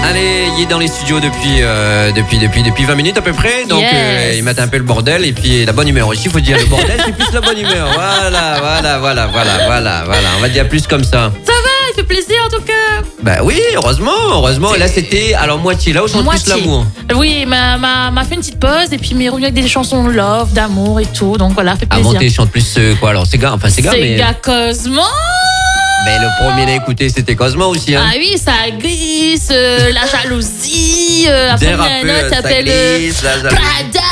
Allez, il est dans les studios depuis 20 minutes à peu près. Donc, Yes. il met un peu le bordel. Et puis, la bonne humeur aussi. Il faut dire le bordel, c'est plus la bonne humeur. Voilà. On va dire plus comme ça. Ça va, il fait plaisir en tout cas. Bah oui, heureusement. Et là, c'était alors moitié. Là où chante plus l'amour. Oui, m'a fait une petite pause et puis m'est revenu avec des chansons love, d'amour et tout. Donc voilà, fait plaisir. Avant, tu chantes plus quoi alors c'est gars, mais. Sega Cosmo. Mais le premier à écouter, c'était Cosmo aussi. Hein. Ah oui, ça glisse, la jalousie. Après, Dérapeux, Nana ça t'appelle glisse, la jalousie. Prada.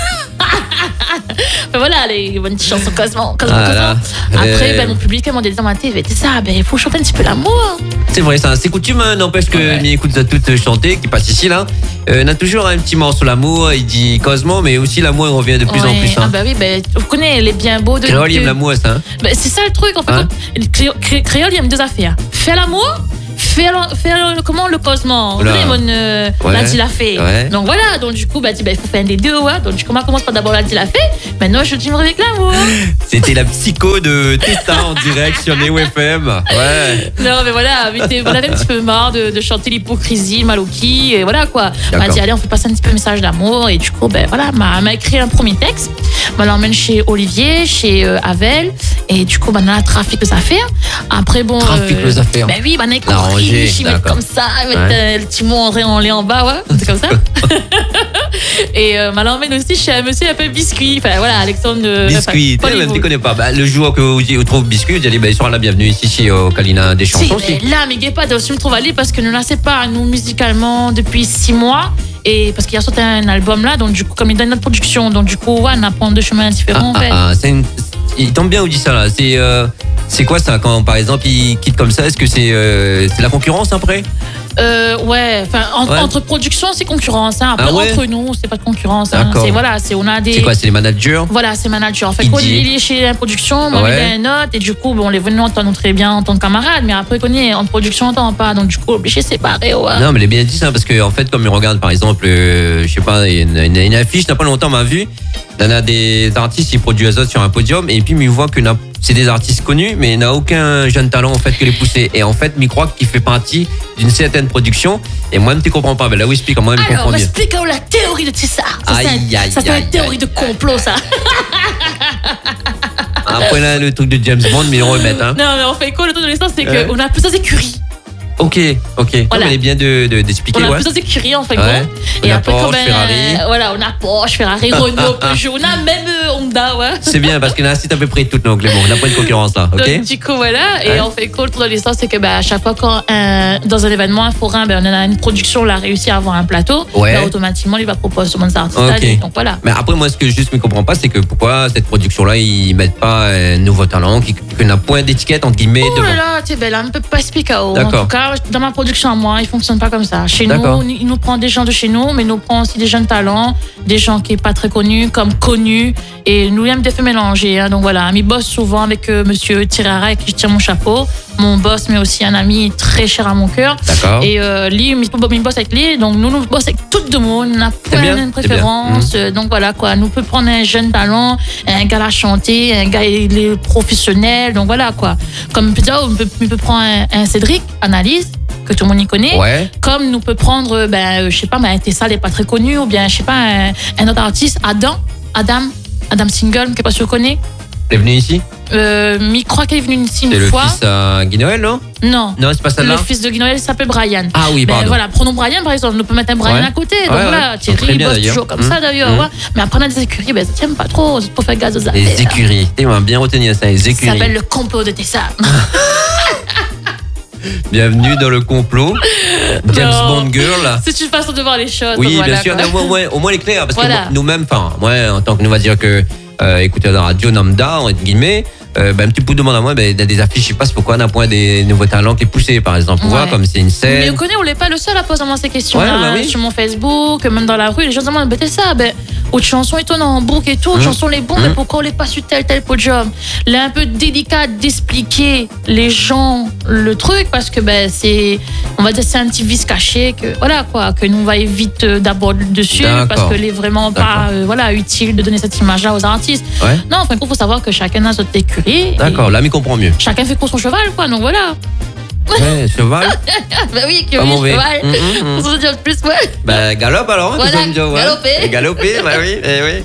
Voilà, les bonnes petites chansons Cosmo. Voilà. Après, mon public m'a dit dans ma TV, c'est ça, il faut chanter un petit peu l'amour. C'est vrai, ça, c'est coutume, hein, n'empêche que m'y écoute ça toutes chanter, qui passe ici là. On a toujours un petit morceau l'amour, il dit Cosmo, mais aussi l'amour il revient de plus en plus. Hein. Ah bah oui, vous connaissez les bien beaux de. Créole, il aime l'amour, ça. Hein? C'est ça le truc, en fait. Hein? Créole, il aime deux affaires. Faire l'amour. Faire comment le Cosmo l'a dit la fée. Ouais. Donc voilà, donc du coup il faut faire des deux, ouais. Donc du coup on commence par d'abord l'a dit la fée. Maintenant je dis avec l'amour. C'était la psycho de Testa en direct sur Neo FM. Ouais. Non mais voilà, on avait un petit peu marre de chanter l'hypocrisie, Maloki et voilà quoi. On m'a dit allez on fait passer un petit peu message d'amour et du coup voilà m'a écrit un premier texte. On l'emmène chez Olivier, chez Avel et du coup on a trafic aux affaires. Après trafic aux affaires. Ben oui, on a écrit. Ils mettent comme ça, ils mettent le petit mot en lait en bas, ouais, c'est comme ça. Et m'a l'emmène aussi chez un monsieur appelé Biscuit. Enfin voilà, Alexandre. Biscuit, même tu connais pas. Bah, le jour que vous trouvez Biscuit, vous allez ils seront la bienvenue ici chez Kalina des chansons aussi. Là, mais gué pas, aussi me trouve aller parce que nous ne sais pas nous musicalement depuis 6 mois. Et parce qu'il a sorti un album là, donc du coup, comme il donne notre production, donc du coup, on apprend deux chemins différents en fait. Il tombe bien où dit ça là. C'est quoi ça quand par exemple il quitte comme ça? Est-ce que c'est la concurrence après? Ouais, entre production c'est concurrence. Hein. Après entre nous c'est pas de concurrence. Hein. On a des. C'est quoi? C'est les managers? Voilà, c'est managers. En fait, quand il est chez la production, moi il a une note et du coup les venus entendent très bien en tant que camarade, mais après quand il est en production on n'entend pas, donc du coup obligé de séparer. Ouais. Non mais il est bien dit ça parce que en fait comme il regarde par exemple, je sais pas, une affiche, il n'y a pas longtemps on m'a vu. Il y a des artistes qui produisent sur un podium et puis il voit que c'est des artistes connus mais il n'a aucun jeune talent en fait que les pousser et en fait il croit qu'il fait partie d'une certaine production et moi-même tu comprends pas. Ben là où explique comment il comprend mieux. Alors explique la théorie de ça. Ça c'est une théorie de complot ça. Après là le truc de James Bond mais ils le remettent hein. Non mais on fait quoi le truc de l'histoire c'est qu'on a plusieurs écuries. Ok. Voilà. Non, mais il est bien d'expliquer. On a plusieurs écuries en fait. Ouais. Et après Ferrari. Voilà, on a Porsche, Ferrari, Renault, Peugeot, on a même Honda, ouais. C'est bien parce qu'on a cité à peu près toutes donc les mots. On n'a pas de concurrence là, ok. Donc, du coup voilà, et on fait quoi le tour de l'histoire, c'est que à chaque fois quand dans un événement un forain, on a une production, on a réussi à avoir un plateau, automatiquement il va proposer sur mon artiste. Okay. Donc voilà. Mais après moi ce que je ne comprends pas c'est que pourquoi cette production là ils mettent pas un nouveau talent qui n'a point d'étiquette entre guillemets. Oh là là, tu sais, là on peut pas expliquer. En D'accord. tout cas dans ma production à moi, il fonctionne pas comme ça. Chez nous, il nous prend des gens de chez nous, mais il nous prend aussi des jeunes talents, des gens qui sont pas très connus, comme connus. Et nous, il aime des faits mélangés. Hein. Donc voilà, il bosse souvent avec monsieur Tirara, avec qui je tire mon chapeau. Mon boss, mais aussi un ami très cher à mon cœur. D'accord. Et lui, il bosse avec lui. Donc nous bossons avec tout le monde. On n'a pas une préférence. Donc voilà, quoi. Nous peut prendre un jeune talent, un gars à chanter, un gars il est professionnel. Donc voilà, quoi. Comme on peut prendre un Cédric, Analyse, que tout le monde y connaît. Ouais. Comme nous peut prendre, je sais pas, Tessa n'est pas très connue, ou bien, je sais pas, un autre artiste, Adam Single, que pas si vous connaissez. Il est venu ici? Il croit qu'il est venu ici une fois. C'est le fils de Guy Noël, non? Non. Non, c'est pas ça là. Le fils de Guy Noël, il s'appelle Brian. Ah oui, pardon. Voilà, prenons Brian par exemple. On peut mettre un Brian à côté. Donc voilà, Thierry bosse toujours comme ça d'ailleurs. Ouais. Mais après, on a des écuries, t'aimes pas trop, c'est pour faire gaz aux affaires. Les écuries. Tu vas bien retenir ça, les écuries. Ça s'appelle le complot de Tessa. Bienvenue dans le complot. James Bond Girl. C'est une façon de voir les choses. Oui, bien sûr. Au moins, les clairs. Parce que nous-mêmes, moi, en tant que nous, on va dire que écoutez la radio lambda, entre guillemets, tu peux demander à moi, des affiches, je sais pas pourquoi, on a point des nouveaux talents qui est poussé, par exemple. Ouais. Voir comme c'est une scène. Mais on n'est pas le seul à poser ces questions-là. Sur mon Facebook, même dans la rue, les gens demandent, ça, autre chanson étonnante en boucle et tout, autre chanson les bons, mais pourquoi on n'est pas sur tel podium? Là, un peu délicat d'expliquer les gens le truc, parce que c'est, on va dire, c'est un petit vice caché que, voilà, quoi, que nous, on va éviter d'aborder dessus, parce que c'est vraiment pas, utile de donner cette image-là aux artistes. Ouais. Non, il faut savoir que chacun a son écurie. D'accord, là, mais comprend mieux. Chacun fait pour son cheval, quoi, donc voilà. Ouais, cheval. Bah oui, que oui, cheval. On se dit plus, ouais. Bah, galope alors. Voilà, galoper. Galoper, bah oui,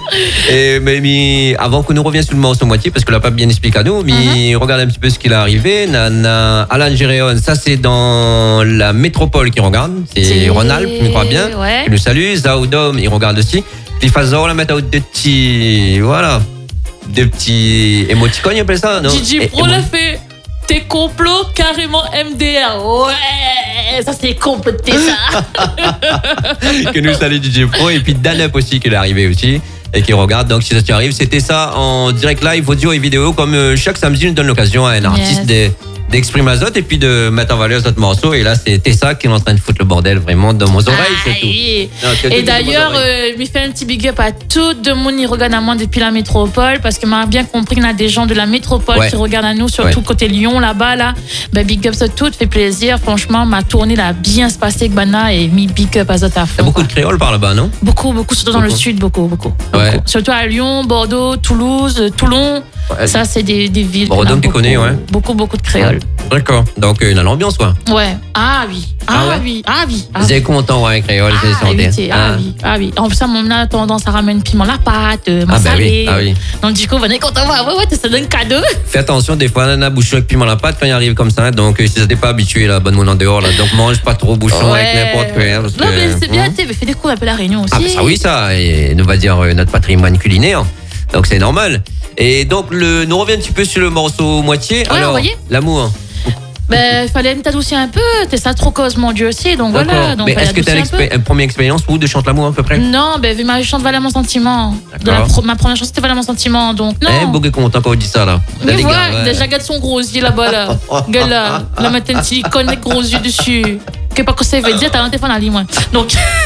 mais avant qu'on nous revienne sur le morceau moitié, parce qu'on l'a pas bien expliqué à nous, mais regarde un petit peu ce qu'il est arrivé. Nana, Alan Géréon, ça c'est dans la métropole qui regarde. C'est Rhône-Alpes, je crois bien. Ouais. Je le salue. Zaudom, il regarde aussi. Cliff Azor, la mettre de petits, voilà. Des petits émoticônes, il appelle ça, non? DJ Pro l'a fait. T'es complot carrément MDR. Ouais, ça c'est complété ça. Que nous salue DJ Pro. Et puis Danep aussi qui est arrivé aussi et qui regarde. Donc si ça t'y arrive, c'était ça en direct live, audio et vidéo. Comme chaque samedi, nous donne l'occasion à un artiste d'exprimer Azote et puis de mettre en valeur notre morceau. Et là, c'était ça qui est en train de foutre le bordel vraiment dans mes oreilles, c'est tout. Non, et d'ailleurs, il fait un petit big up à tout le monde qui regarde à moi depuis la métropole, parce que m'a bien compris qu'il y a des gens de la métropole qui regardent à nous, surtout côté Lyon, là-bas, là. Ben, big up, ça tout fait plaisir. Franchement, ma tournée là, a bien se passé avec Bana et mis big up à Azote à fond. Il y a beaucoup de créoles par là-bas, non? Beaucoup, surtout dans le sud, beaucoup. Ouais. Surtout à Lyon, Bordeaux, Toulouse, Toulon. Ouais. Ça, c'est des villes. Bordeaux, tu connais, ouais. Beaucoup de créoles. D'accord. Donc, il y a l'ambiance, quoi. Ouais. Ah oui. Vous êtes content, ouais, créole, Ah oui. En plus, ça, on a tendance à ramener piment la pâte, salé. Oui. Donc, du coup, venez content. Ouais, ça donne cadeau. Fais attention, des fois, on a bouchon avec piment la pâte quand il arrive comme ça. Donc, si ça t'es pas habitué, là, bonne monde en dehors, là. Donc, mange pas trop bouchon avec n'importe quoi. Non, mais c'est bien, tu sais, fais des coups un peu la Réunion aussi. Ah, ça, oui, ça. Et nous va dire notre patrimoine culinaire. Donc, c'est normal. Et donc, nous revient un petit peu sur le morceau moitié. Ouais, alors, l'amour. Ben, fallait t'adoucir un peu. T'es ça trop cause, mon Dieu aussi. Donc voilà. Donc, mais est-ce que t'as une première expérience ou de chante l'amour à peu près? Non, ben, vu ma chante Valère mon sentiment. Ma première chanson, c'était Valère mon sentiment. Donc, non. Beaucoup content quand on dit ça, là. Mais voilà, déjà, regarde son gros yeux là-bas, là. Regarde là. La matin, tu connais gros yeux dessus. Que pas que ça veut dire, t'as un téléphone à ligne, donc.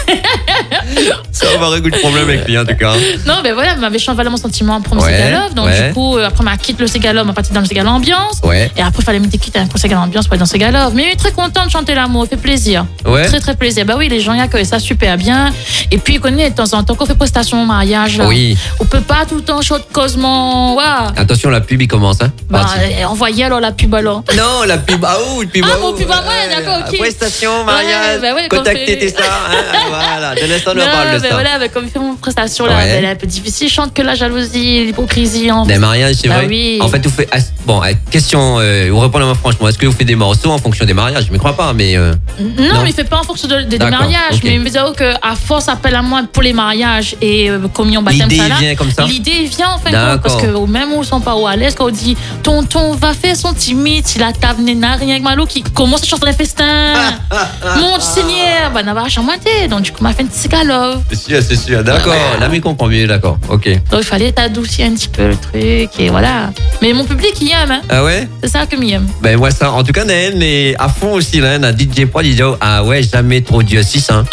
Ça va régler le problème avec lui, en tout cas. Non, ben voilà, m'avait chanté Valère mon sentiment en premier Ségalov. Donc, du coup, après, m'a quitté le Ségalov, m'a parti dans le Ségal Ambiance. Ouais. Et après, il fallait me quitter un Ségal Ambiance pour aller dans le Ségalov. Mais très content de chanter l'amour, fait plaisir. Ouais. Très, très plaisir. Bah oui, les gens y accueillent ça super bien. Et puis, connaît de temps en temps qu'on fait prestation au mariage. Là. Oui. On peut pas tout le temps chanter cosement. Wow. Attention, la pub, il commence, hein. Bah, envoyez alors la pub alors. Non, la pub, le pub. Mon pub à moi, d'accord, ok. Prestation, mariage. Contactez tes stars. Voilà, de l'instant, on parle de ça. Voilà, comme il fait mon prestation là, elle est un peu difficile. Chante que la jalousie, l'hypocrisie. Des mariages, c'est vrai. Oui. En fait, vous faites. Bon, question, vous répondez-moi franchement. Est-ce que vous faites des morceaux en fonction des mariages? Je ne crois pas, mais. Non, il ne fait pas en fonction des mariages. Okay. Mais j'avoue qu'à force, appelle à moi pour les mariages et communion baptême. L'idée vient comme ça. L'idée vient en fin de compte. Parce que même où ils ne sont pas à l'aise, quand on dit tonton va faire son timide, si la table n'a rien avec Malo qui commence à chanter un festin. Mon Seigneur, bah, n'a pas chamanté. Donc, du coup, m'a fait un petit Ségalov. C'est sûr, d'accord. Là, mais comprend mieux, d'accord. Ok. Donc, il fallait t'adoucir un petit peu le truc et voilà. Mais mon public, il aime, hein. Ah ouais? C'est ça que m'aime. Ben, moi, ça, en tout cas, Naël est à fond aussi, là. Un DJ Pro, DJ, ah ouais, jamais trop Dieu 6, hein.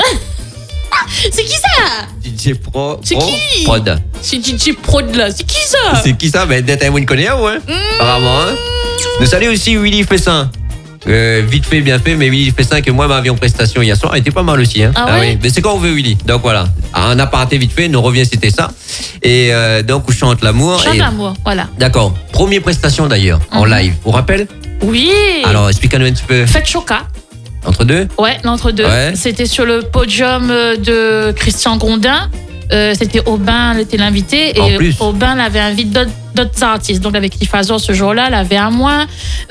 C'est qui ça? DJ Pro. C'est qui? Prod. C'est DJ Prod, là. C'est qui ça? C'est qui ça? Ben, d'être un one connaît, ouais. Apparemment, hein. Nous saluons aussi Willy Fessin. Vite fait, bien fait, mais Willy Fessin que moi m'avions prestation hier soir, elle était pas mal aussi, hein. Ah ouais? Oui. Mais c'est quand on veut Willy. Donc voilà, un aparté vite fait, nous revient, c'était ça. Et donc on chante l'amour. Chante l'amour, voilà. D'accord. Première prestation d'ailleurs, en live. Vous vous rappelez? Oui. Alors explique-nous un petit peu. Faites Choca. Entre deux? Ouais, entre deux. Ouais. C'était sur le podium de Christian Grondin. C'était Aubin, était l'invité. Et Aubin l'avait invité d'autres artistes. Donc, avec Cliff Azor ce jour-là, l'avait à moi.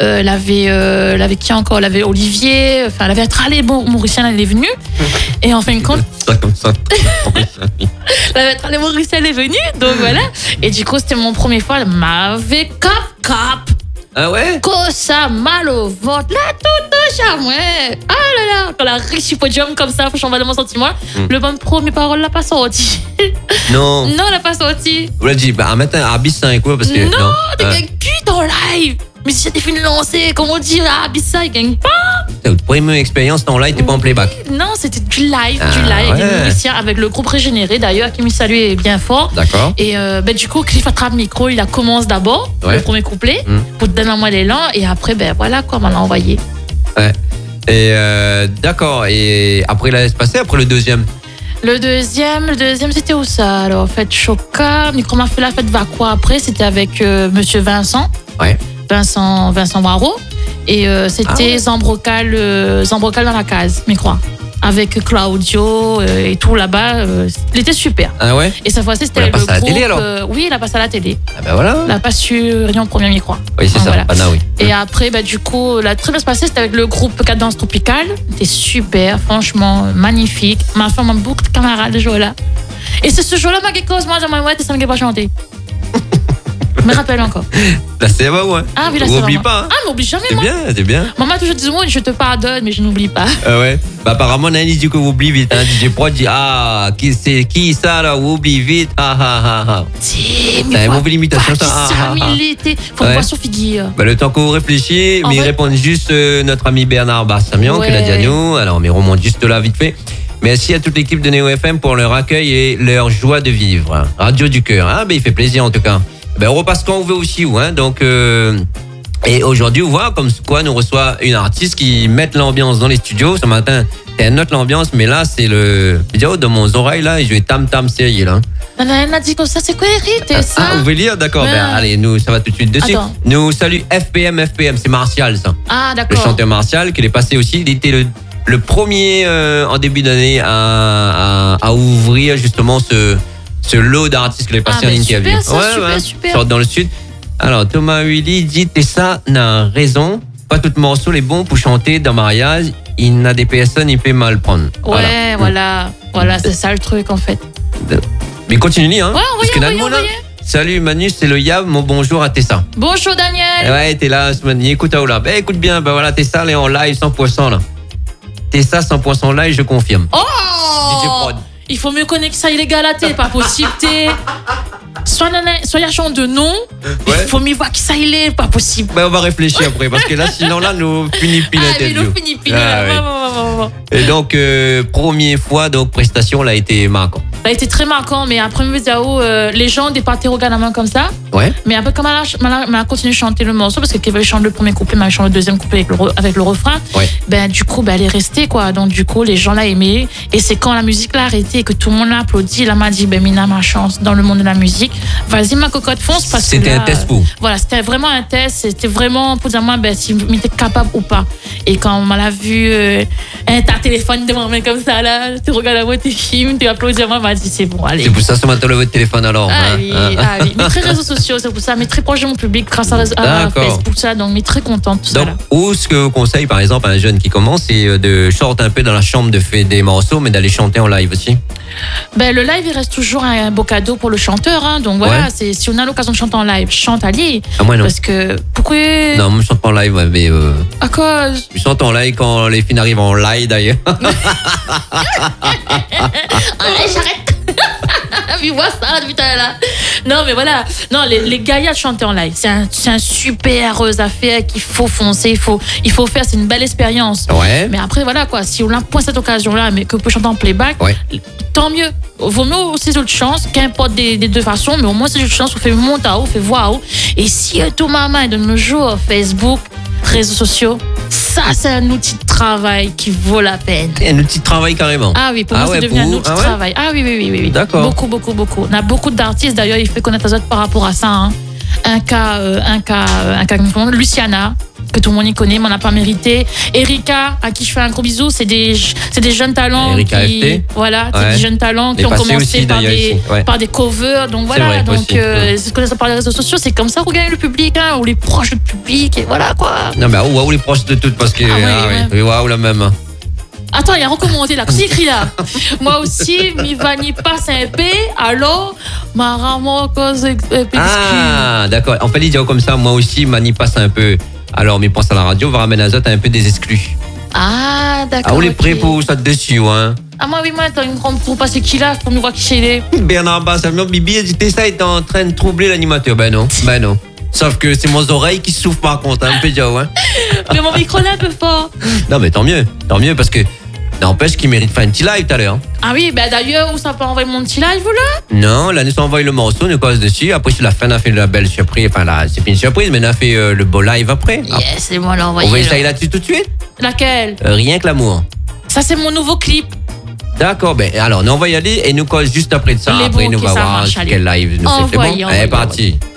L'avait qui encore? L'avait Olivier. Enfin, l'avait Tralé Mauricien, elle est venue. Et en fin de compte. Ça comme ça. L'avait Tralé Mauricien, elle est venue. Donc, voilà. Et du coup, c'était mon premier fois. Elle m'avait cap. Ah ouais? Ça mal au ventre, là, tout de charme, ouais. Ah là là, quand la riche sur podium comme ça, faut changer mon sentiment. Le bon premier parole l'a pas sorti. Non. Non, elle l'a pas sorti. Vous l'avez dit, un matin, à Bissa, quoi, parce que. Non, t'es un cul en live. Mais si j'étais fait lancer, comment dire, Bissa, il gagne pas. Votre première expérience en live, t'es pas en playback? Non, c'était du live, avec des musiciens, avec le groupe Régénéré d'ailleurs, qui me saluait bien fort. D'accord. Et du coup, Cliff attrape le micro, il a commencé d'abord, le premier couplet, pour te donner un mois d'élan, et après, ben voilà quoi, on l'a envoyé. Ouais. Et d'accord, et après, il a laissé passer, après le deuxième? Le deuxième, c'était où ça? Alors, fête Choca, Micro m'a fait la fête va quoi après? C'était avec Monsieur Vincent. Ouais. Vincent Barreau. Et c'était Zambrocal dans la case, je crois. Avec Claudio et tout là-bas. Il était super. Ah ouais? Et cette fois-ci, c'était le groupe. À la télé, alors oui, il a passé à la télé. Ah ben voilà. Il a pas su Rion Premier, je crois. Oui, c'est ça. Voilà. Ah, non, oui. Et après, du coup, la très bien se passé, c'était avec le groupe Cadence Tropicale. C'était super, franchement, magnifique. Ma femme a beaucoup de camarades ce jour-là. Et c'est ce jour-là, ma cause, moi, j'ai ouais, ça me pas chanter. Je me rappelle encore. Là, c'est bon, ouais. Ah oui, là, c'est bon. N'oublie pas. Hein. Ah, m'oublie jamais, c'est moi. C'est bien. Maman a toujours dit, je te pardonne, mais je n'oublie pas. Ah ouais. Apparemment, Nani dit que vous oubliez vite. Hein. DJ Pro dit, c'est qui ça, là, vous oubliez vite. C'est une mauvaise limitation, ça. Faut voir sur figure. Le temps que vous réfléchissez, mais répondre juste notre ami Bernard Barsamian, qui l'a dit à nous. Alors, mais remonte juste là, vite fait. Merci à toute l'équipe de Néo FM pour leur accueil et leur joie de vivre. Radio du cœur. Il fait plaisir, en tout cas. On repasse quand on veut aussi, donc et aujourd'hui on voit comme quoi nous reçoit une artiste qui met l'ambiance dans les studios. Ce matin elle note l'ambiance, mais là c'est le vidéo de mon oreille là, et je vais tam sérieux là. Elle a dit comme ça, c'est quoi hérité ça? Vous voulez lire? D'accord, allez, nous ça va tout de suite dessus. Attends. Nous salue FPM, c'est Martial ça. Ah d'accord. Le chanteur Martial qui est passé aussi, il était le premier en début d'année à ouvrir justement ce lot d'artistes que les passé en interview. Super. Dans le sud. Alors, Thomas Willy dit Tessa n'a raison. Pas tout morceau est bon pour chanter dans mariage. Il n'a des personnes, il peut mal prendre. Ouais, voilà, c'est ça le truc en fait. Mais continue, hein. Ouais, envoyez. Salut Manu, c'est le Yav. Mon bonjour à Tessa. Bonjour Daniel. Ouais, t'es là ce matin. Écoute Aoula. Écoute bien, voilà, Tessa, elle est en live 100% là. Tessa 100% live, je confirme. Oh DJ Prod. Il faut mieux connaître ça illégal à t'es pas possible t'es. Soit agent de nom, il faut mieux voir qui ça il est, pas possible. On va réfléchir après, parce que là, sinon, là, nous finissons l'interview. Et donc, première fois, donc, prestation, là, a été marquant. Ça a été très marquant, mais après, les gens départaient au la main comme ça. Ouais. Mais après, comme elle a continué de chanter le morceau, parce qu'elle chante le premier couplet, mais elle chante le deuxième couplet avec le refrain. Ouais. Du coup, elle est restée, quoi. Donc, du coup, les gens l'ont aimé. Et c'est quand la musique l'a arrêté et que tout le monde l'a applaudi, là, m'a dit, Mina, ma chance dans le monde de la musique. Vas-y, ma cocotte, fonce, parce que c'était un test pour. Voilà, c'était vraiment un test. C'était vraiment pour dire, moi, si tu étais capable ou pas. Et quand on l'a vu, t'as téléphone devant moi comme ça, là, tu regardes la voix, tu filmes, tu applaudis, moi, m'a dit, c'est bon, allez. C'est pour ça, ce matin, le téléphone, alors. Oui. Mais très réseaux sociaux, c'est pour ça, mais très proche de mon public, grâce à Facebook, ça, donc, mais très contente, tout ça. Donc, où ce que vous conseille, par exemple, à un jeune qui commence, c'est de chanter un peu dans la chambre, de faire des morceaux, mais d'aller chanter en live aussi? Le live, il reste toujours un beau cadeau pour le chanteur, hein. Donc voilà, si on a l'occasion de chanter en live, chante à lui. Ah, moi non. Parce que, pourquoi? Non, moi je chante pas en live, mais à cause? Je chante en live quand les filles arrivent en live d'ailleurs. Allez, j'arrête. Tu vois ça, putain là. Non, mais voilà. Non, les gaillards chanter en live, c'est un super affaire qu'il faut foncer, il faut faire, c'est une belle expérience. Ouais. Mais après, voilà quoi, si on a point cette occasion-là, mais que peut chanter en playback, tant mieux. Vaut mieux aussi autre chance, qu'importe des deux façons, mais au moins c'est une chance, on fait monter à haut, on fait voir à haut. Et si tout maman de nos jours, Facebook, réseaux sociaux, ça c'est un outil de travail qui vaut la peine. Un outil de travail carrément. Ah oui, pour moi c'est devenu un outil de travail. Ah oui. D'accord. Beaucoup. On a beaucoup d'artistes d'ailleurs, il fait connaître les autres par rapport à ça. Hein. Un cas, Luciana, que tout le monde y connaît, mais on n'a pas mérité. Erika, à qui je fais un gros bisou, c'est des jeunes talents. Erika FT. Voilà, c'est des jeunes talents qui ont commencé par des covers. Donc voilà, vrai, donc c'est ce qu'on a par les réseaux sociaux, c'est comme ça qu'on gagne le public, hein, ou les proches du public, et voilà quoi. Non, mais waouh, les proches de tout, parce que waouh, la même. Attends, il y a recommandé là. Qu'est-ce qu'il écrit là? Moi aussi, mi va ni passe un peu, alors, ma ramo cause Ah, d'accord. En fait, il dit comme ça, moi aussi, mani passe un peu. Alors, mais pense à la radio, va ramener Azot un peu des exclus. Ah, d'accord. Ah, on est prêt pour ça dessus, hein? Ah, moi, oui, moi, t'as une grande pour passer qui là, pour me voir qui c'est. Bernard Bassamian, Bibi, a dit ça, il est en train de troubler l'animateur. Ben non. Sauf que c'est mon oreille qui souffre par contre, un peu déjà, ouais. Mais mon micro là un peu fort. Non, mais tant mieux, parce que n'empêche qu'il mérite de faire un petit live tout à l'heure. Ah oui, d'ailleurs, où ça peut envoyer mon petit live, là? Non, là, nous envoie le morceau, nous cause dessus. Après, sur la fin, on a fait la belle surprise. Enfin, là, c'est pas une surprise, mais on a fait le beau live après. Yes, c'est moi l'envoyer. On va essayer là-dessus tout de suite? Laquelle? Rien que l'amour. Ça, c'est mon nouveau clip. D'accord, alors, on va y aller et nous cause juste après de ça. Après, nous va voir quel live nous fait. C'est bon? Allez, parti.